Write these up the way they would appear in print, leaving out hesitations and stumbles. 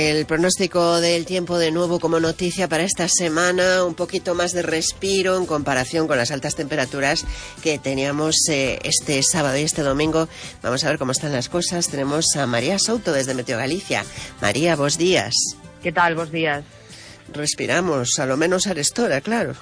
El pronóstico del tiempo de nuevo como noticia para esta semana, un poquito más de respiro en comparación con las altas temperaturas que teníamos este sábado y este domingo. Vamos a ver cómo están las cosas. Tenemos a María Souto desde Meteo Galicia. María, bos días. Que tal, bos días? Respiramos, a lo menos arestora, claro.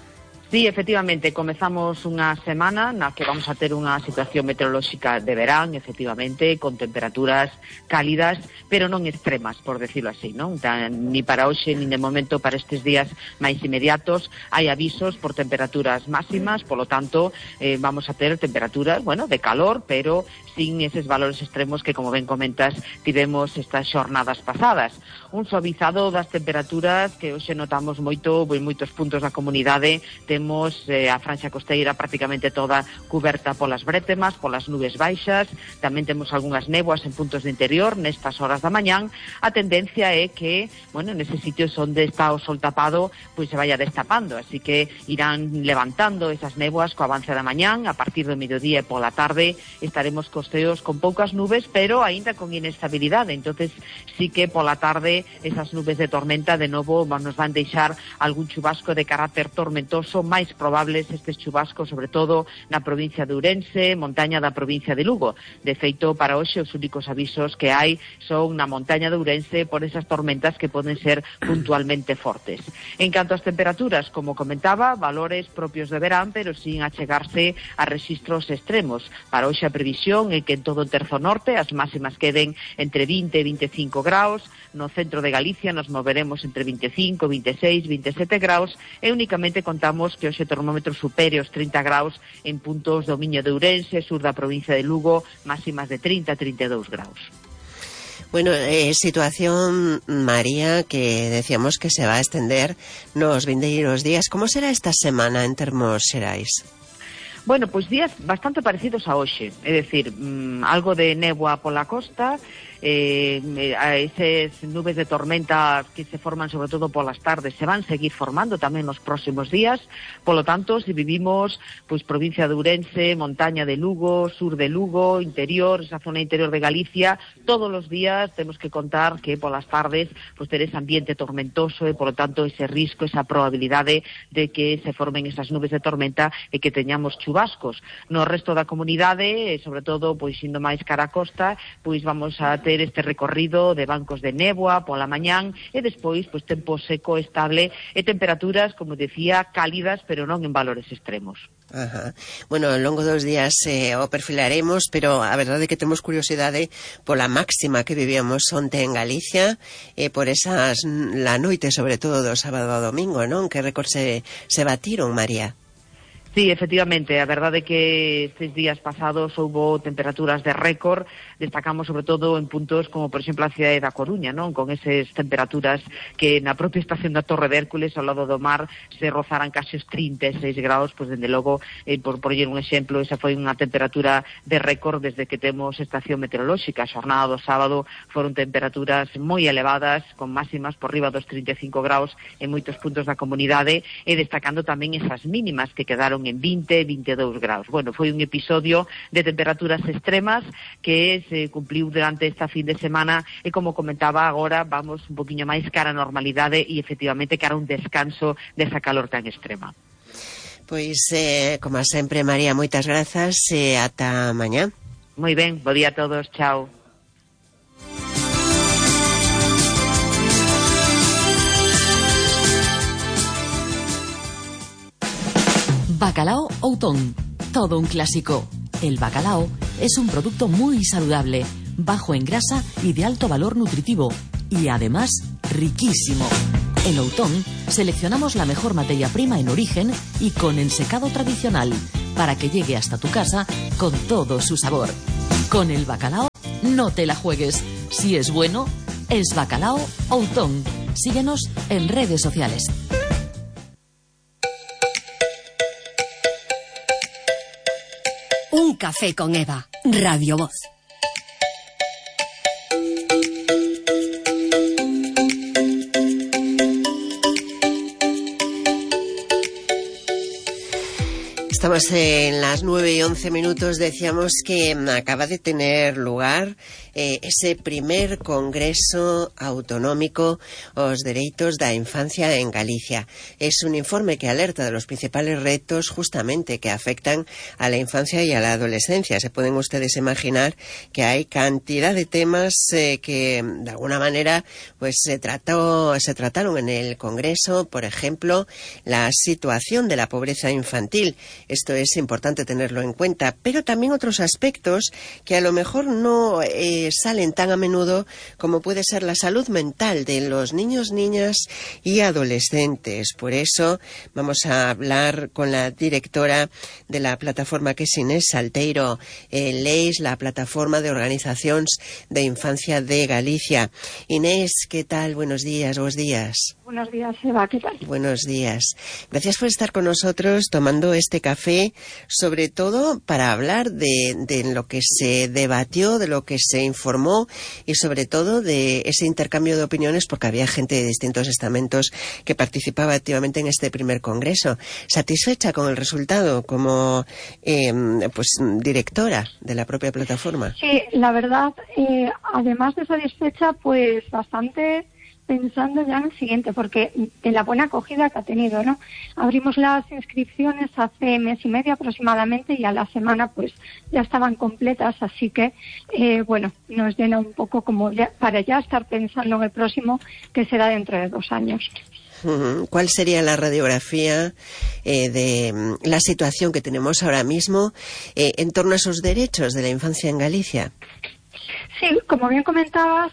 Sí, efectivamente, comezamos unha semana na que vamos a ter unha situación meteorolóxica de verán, efectivamente, con temperaturas cálidas, pero non extremas, por decirlo así, non? Ni para hoxe, ni de momento para estes días máis inmediatos. Hai avisos por temperaturas máximas, polo tanto, vamos a ter temperaturas, bueno, de calor, pero sin eses valores extremos que, como ben comentas, tivemos estas xornadas pasadas. Un suavizado das temperaturas que hoxe notamos moito en moitos puntos da comunidade. Temos a franxa costeira prácticamente toda cuberta polas brétemas, polas nubes baixas. Tamén temos algunhas néboas en puntos de interior nestas horas da mañán. A tendencia é que, bueno, neses sitios onde está o sol tapado, pois se vaya destapando, así que irán levantando esas néboas co avance da mañán. A partir do mediodía e pola tarde estaremos costeos con poucas nubes, pero aínda con inestabilidade. Entonces sí que pola tarde esas nubes de tormenta de novo nos van deixar algún chubasco de carácter tormentoso, máis probables estes chubascos, sobre todo na provincia de Ourense, montaña da provincia de Lugo. De feito, para hoxe os únicos avisos que hai son na montaña de Ourense por esas tormentas que poden ser puntualmente fortes. En canto ás temperaturas, como comentaba, valores propios de verán, pero sin achegarse a rexistros extremos. Para hoxe a previsión é que en todo o terzo norte as máximas queden entre 20 e 25 graus, no centro de Galicia nos moveremos entre 25, 26, 27 graus e únicamente contamos que hoxe o termómetro supere os 30 graus en puntos do Miño de Ourense, sur da provincia de Lugo, máximas de 30 a 32 graus. Bueno, situación, María, que decíamos que se va a extender nos vindeiros días. Como será esta semana en termos xerais? Bueno, pois días bastante parecidos a hoxe, é dicir, algo de néboa pola costa, a esas nubes de tormenta que se forman sobre todo polas tardes se van seguir formando tamén nos próximos días. Polo tanto, se vivimos pois provincia de Ourense, montaña de Lugo, sur de Lugo, interior, esa zona interior de Galicia, todos os días temos que contar que polas tardes pois ter ese ambiente tormentoso e polo tanto ese risco, esa probabilidade de que se formen esas nubes de tormenta e que teñamos chubascos. No resto da comunidade, sobre todo pois indo máis cara a costa, pois vamos a ter este recorrido de bancos de néboa pola mañán e despois pois tempo seco, estable e temperaturas, como decía, cálidas, pero non en valores extremos. Ajá. Bueno, ao longo dos días o perfilaremos, pero a verdade é que temos curiosidade pola máxima que vivíamos onte en Galicia, por esas la noite, sobre todo do sábado ao domingo, non? Que récord se batiron, María? Sí, efectivamente, a verdade é que estes días pasados houbo temperaturas de récord, destacamos sobre todo en puntos como, por exemplo, a cidade da Coruña, non? Con esas temperaturas que na propia estación da Torre de Hércules, ao lado do mar, se rozaran case os 36 graus, pois dende logo, por poñer un exemplo, esa foi unha temperatura de récord desde que temos estación meteorolóxica. A xornada do sábado foron temperaturas moi elevadas, con máximas por riba dos 35 graus en moitos puntos da comunidade, e destacando tamén esas mínimas que quedaron en 20, 22 graus. Bueno, foi un episodio de temperaturas extremas que se cumpliu durante esta fin de semana e, como comentaba, agora vamos un poquinho máis cara a normalidade e, efectivamente, cara a un descanso desa calor tan extrema. Pois, como sempre, María, moitas grazas e ata mañá. Moi ben, bo día a todos, chao. Bacalao Outón, todo un clásico. El bacalao es un producto muy saludable, bajo en grasa y de alto valor nutritivo, y además riquísimo. En Outón seleccionamos la mejor materia prima en origen y con ensecado tradicional, para que llegue hasta tu casa con todo su sabor. Con el bacalao no te la juegues. Si es bueno, es Bacalao Outón. Síguenos en redes sociales. Un café con Eva, Radio Voz. Estamos en las 9:11. Decíamos que acaba de tener lugar ese primer Congreso Autonómico os Dereitos da Infancia en Galicia. Es un informe que alerta de los principales retos justamente que afectan a la infancia y a la adolescencia. Se pueden ustedes imaginar que hay cantidad de temas que de alguna manera pues se trataron en el Congreso. Por ejemplo, la situación de la pobreza infantil. Esto es importante tenerlo en cuenta, pero también otros aspectos que a lo mejor no salen tan a menudo, como puede ser la salud mental de los niños, niñas y adolescentes. Por eso vamos a hablar con la directora de la plataforma, que es Inés Salteiro Leis, la plataforma de organizacións de infancia de Galicia. Inés, ¿qué tal? Buenos días, buenos días. Buenos días, Eva, ¿qué tal? Buenos días. Gracias por estar con nosotros tomando este café, sobre todo para hablar de lo que se debatió, de lo que se informó y sobre todo de ese intercambio de opiniones, porque había gente de distintos estamentos que participaba activamente en este primer congreso. ¿Satisfecha con el resultado como directora de la propia plataforma? Sí, la verdad, además de satisfecha, pues bastante pensando ya en el siguiente, porque de la buena acogida que ha tenido, ¿no? Abrimos las inscripciones hace mes y medio aproximadamente y a la semana pues ya estaban completas, así que nos llena un poco como para ya estar pensando en el próximo, que será dentro de 2 años. ¿Cuál sería la radiografía de la situación que tenemos ahora mismo en torno a esos derechos de la infancia en Galicia? Sí, como bien comentabas,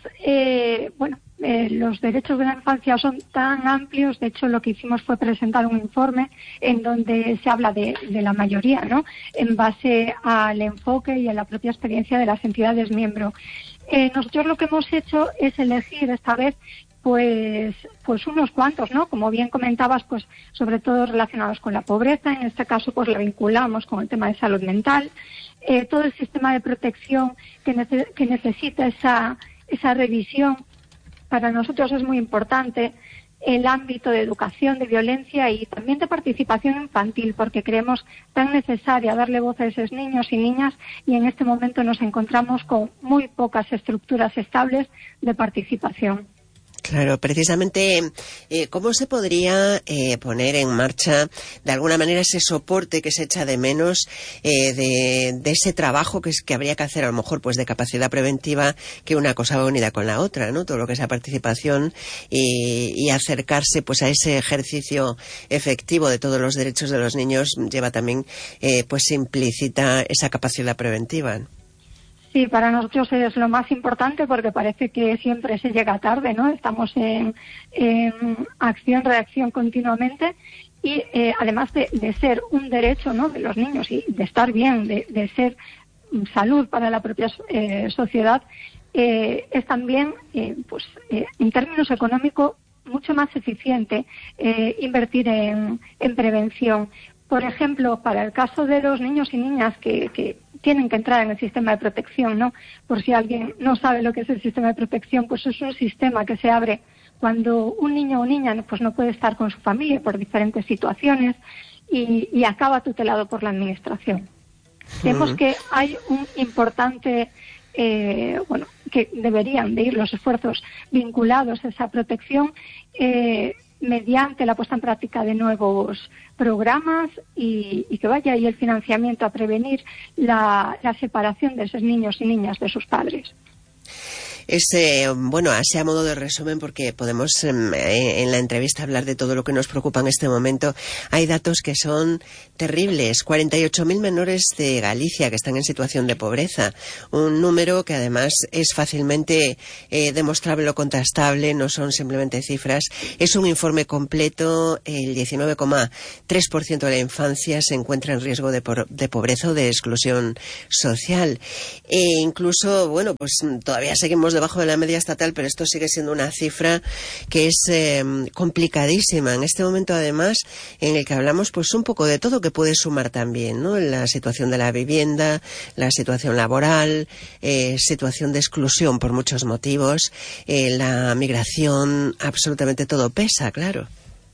los derechos de la infancia son tan amplios. De hecho, lo que hicimos fue presentar un informe en donde se habla de la mayoría, ¿no?, en base al enfoque y a la propia experiencia de las entidades miembro. Nosotros lo que hemos hecho es elegir esta vez pues unos cuantos, ¿no? Como bien comentabas, pues sobre todo relacionados con la pobreza. En este caso, pues la vinculamos con el tema de salud mental, todo el sistema de protección que necesita esa revisión. Para nosotros es muy importante el ámbito de educación, de violencia y también de participación infantil, porque creemos tan necesaria darle voz a esos niños y niñas, y en este momento nos encontramos con muy pocas estructuras estables de participación. Claro, precisamente, ¿cómo se podría poner en marcha de alguna manera ese soporte que se echa de menos de ese trabajo que habría que hacer a lo mejor pues de capacidad preventiva, que una cosa va unida con la otra, ¿no? Todo lo que es la participación y acercarse pues a ese ejercicio efectivo de todos los derechos de los niños lleva también pues implícita esa capacidad preventiva. Sí, para nosotros es lo más importante, porque parece que siempre se llega tarde, ¿no? Estamos en acción-reacción continuamente y además de ser un derecho, ¿no?, de los niños y de estar bien, de ser salud para la propia sociedad, es también, en términos económicos, mucho más eficiente invertir en prevención. Por ejemplo, para el caso de los niños y niñas que tienen que entrar en el sistema de protección, ¿no? Por si alguien no sabe lo que es el sistema de protección, pues es un sistema que se abre cuando un niño o niña pues no puede estar con su familia por diferentes situaciones y acaba tutelado por la administración. Vemos que hay un importante, que deberían de ir los esfuerzos vinculados a esa protección mediante la puesta en práctica de nuevos programas y que vaya ahí el financiamiento a prevenir la separación de esos niños y niñas de sus padres. Así a modo de resumen, porque podemos en la entrevista hablar de todo lo que nos preocupa en este momento. Hay datos que son terribles. 48.000 menores de Galicia que están en situación de pobreza. Un número que además es fácilmente demostrable o contrastable, no son simplemente cifras. Es un informe completo. El 19,3% de la infancia se encuentra en riesgo de pobreza o de exclusión social. Incluso, todavía seguimos debajo de la media estatal, pero esto sigue siendo una cifra que es complicadísima en este momento, además, en el que hablamos pues un poco de todo, que puede sumar también, ¿no? La situación de la vivienda, la situación laboral, situación de exclusión por muchos motivos, la migración, absolutamente todo pesa, claro.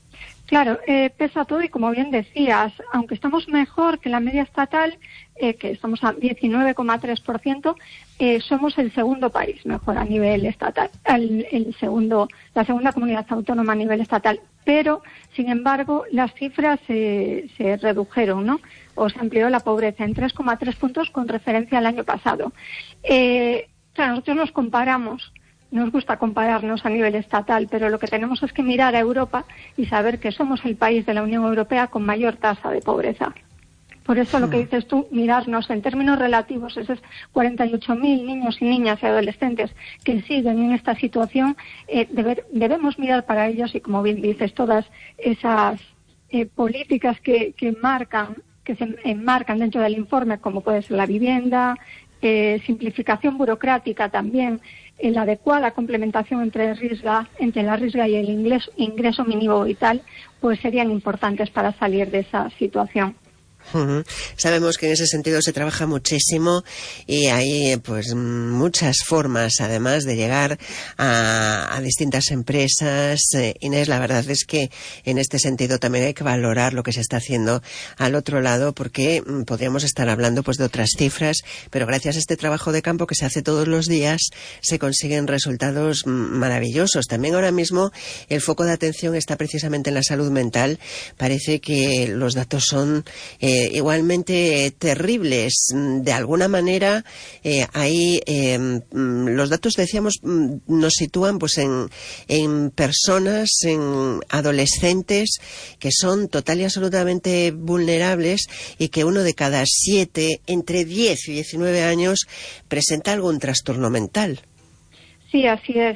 Claro, pesa todo y como bien decías, aunque estamos mejor que la media estatal, que estamos a 19,3%, somos el segundo país mejor a nivel estatal, la segunda comunidad autónoma a nivel estatal. Pero, sin embargo, las cifras se redujeron, ¿no? O se amplió la pobreza en 3,3 puntos con referencia al año pasado. Claro, nosotros nos comparamos. Nos gusta compararnos a nivel estatal, pero lo que tenemos es que mirar a Europa y saber que somos el país de la Unión Europea con mayor tasa de pobreza. Por eso lo que dices tú, mirarnos en términos relativos, esos 48.000 niños y niñas y adolescentes que siguen en esta situación, debemos mirar para ellos y, como bien dices, todas esas políticas que se enmarcan dentro del informe, como puede ser la vivienda, simplificación burocrática también, la adecuada complementación entre la RISGA y el ingreso mínimo vital, pues serían importantes para salir de esa situación. Sabemos que en ese sentido se trabaja muchísimo y hay pues muchas formas además de llegar a distintas empresas. Inés, la verdad es que en este sentido también hay que valorar lo que se está haciendo al otro lado, porque podríamos estar hablando pues de otras cifras, pero gracias a este trabajo de campo que se hace todos los días se consiguen resultados maravillosos. También ahora mismo el foco de atención está precisamente en la salud mental. Parece que los datos son igualmente terribles. De alguna manera, ahí los datos, decíamos, nos sitúan pues en personas, en adolescentes que son total y absolutamente vulnerables y que 1 de cada 7, entre 10 y 19 años, presenta algún trastorno mental. Sí, así es.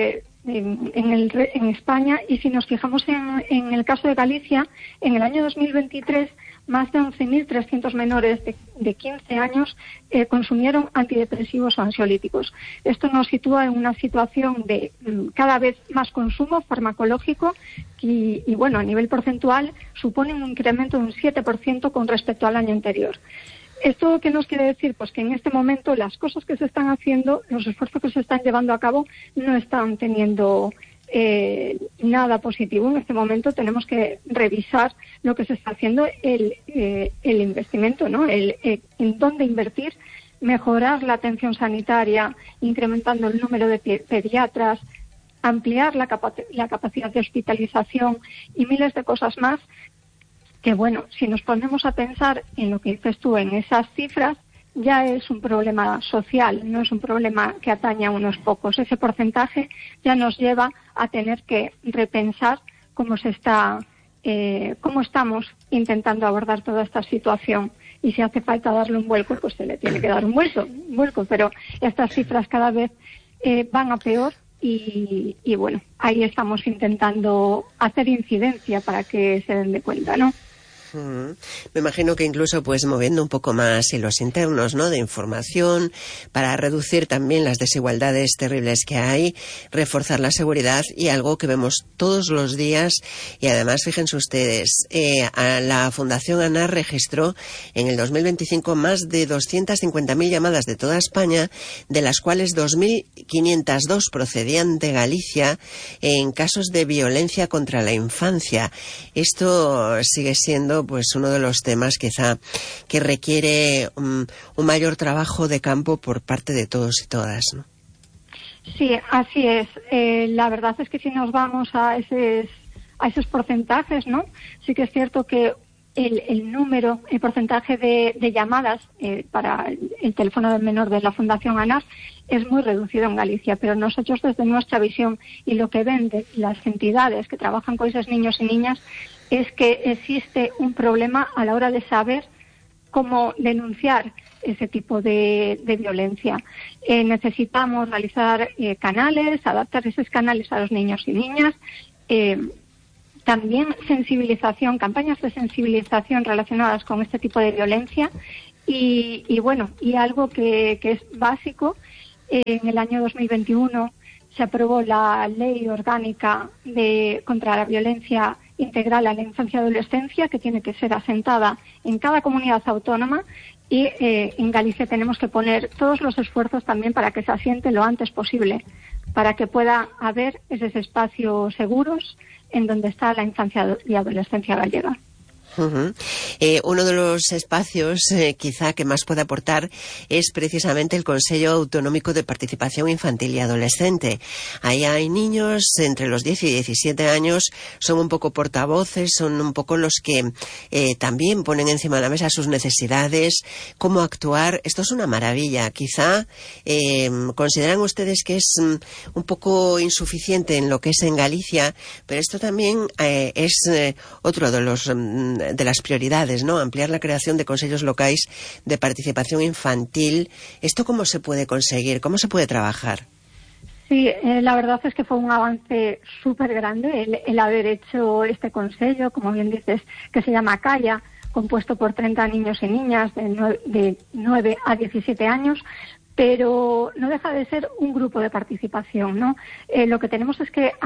En España, y si nos fijamos en el caso de Galicia, en el año 2023 más de 11.300 menores de 15 años consumieron antidepresivos o ansiolíticos. Esto nos sitúa en una situación de cada vez más consumo farmacológico y bueno, a nivel porcentual supone un incremento de un 7% con respecto al año anterior. ¿Esto qué nos quiere decir? Pues que en este momento las cosas que se están haciendo, los esfuerzos que se están llevando a cabo, no están teniendo nada positivo. En este momento tenemos que revisar lo que se está haciendo, el investimento, ¿no? En dónde invertir, mejorar la atención sanitaria, incrementando el número de pediatras, ampliar la capacidad de hospitalización y miles de cosas más. Que bueno, si nos ponemos a pensar en lo que dices tú, en esas cifras, ya es un problema social, no es un problema que atañe a unos pocos. Ese porcentaje ya nos lleva a tener que repensar cómo estamos intentando abordar toda esta situación. Y si hace falta darle un vuelco, pues se le tiene que dar un vuelco. Pero estas cifras cada vez van a peor. Y bueno, ahí estamos intentando hacer incidencia para que se den de cuenta, ¿no? Me imagino que incluso pues moviendo un poco más hilos internos, ¿no?, de información para reducir también las desigualdades terribles que hay, reforzar la seguridad y algo que vemos todos los días. Y además, fíjense ustedes, la Fundación ANAR registró en el 2025 más de 250.000 llamadas de toda España, de las cuales 2.502 procedían de Galicia en casos de violencia contra la infancia. Esto sigue siendo pues uno de los temas quizá que requiere un mayor trabajo de campo por parte de todos y todas, ¿no? Sí, así es. La verdad es que si nos vamos a esos porcentajes, ¿no? Sí que es cierto que el porcentaje de llamadas para el teléfono del menor de la Fundación ANAR es muy reducido en Galicia, pero nosotros desde nuestra visión y lo que ven de las entidades que trabajan con esos niños y niñas es que existe un problema a la hora de saber cómo denunciar ese tipo de violencia. Necesitamos realizar canales, adaptar esos canales a los niños y niñas, también sensibilización, campañas de sensibilización relacionadas con este tipo de violencia y bueno, y algo que es básico, en el año 2021 se aprobó la Ley Orgánica contra la Violencia Integral a la Infancia y Adolescencia, que tiene que ser asentada en cada comunidad autónoma y en Galicia tenemos que poner todos los esfuerzos también para que se asiente lo antes posible, para que pueda haber esos espacios seguros en donde está la infancia y adolescencia gallega. Uno de los espacios quizá que más puede aportar es precisamente el Consejo Autonómico de Participación Infantil y Adolescente. Ahí hay niños entre los 10 y 17 años, son un poco portavoces, son un poco los que también ponen encima de la mesa sus necesidades, cómo actuar. Esto es una maravilla. Quizá consideran ustedes que es un poco insuficiente en lo que es en Galicia, pero esto también es otro de las prioridades, ¿no? Ampliar la creación de consejos locais de participación infantil. ¿Esto cómo se puede conseguir? ¿Cómo se puede trabajar? Sí, la verdad es que fue un avance súper grande el haber hecho este consejo, como bien dices, que se llama CAIA, compuesto por 30 niños y niñas de 9 a 17 años, pero no deja de ser un grupo de participación, ¿no? Lo que tenemos es que